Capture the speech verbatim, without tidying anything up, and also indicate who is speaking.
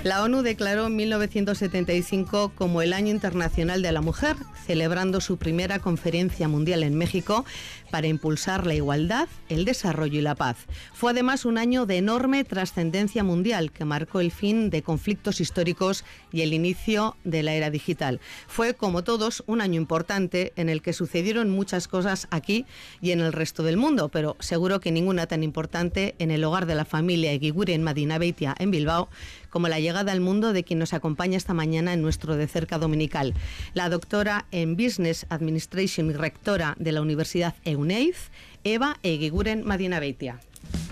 Speaker 1: La ONU declaró en mil novecientos setenta y cinco como el Año Internacional de la Mujer, celebrando su primera conferencia mundial en México para impulsar la igualdad, el desarrollo y la paz. Fue además un año de enorme trascendencia mundial que marcó el fin de conflictos históricos y el inicio de la era digital. Fue, como todos, un año importante en el que sucedieron muchas cosas aquí y en el resto del mundo, pero seguro que ninguna tan importante en el hogar de la familia Eguiguren Madinabeitia en Bilbao como la llegada al mundo de quien nos acompaña esta mañana en nuestro De Cerca dominical, la doctora en Business Administration y rectora de la Universidad EUNEIZ, Eva Eguiguren Madinabeitia.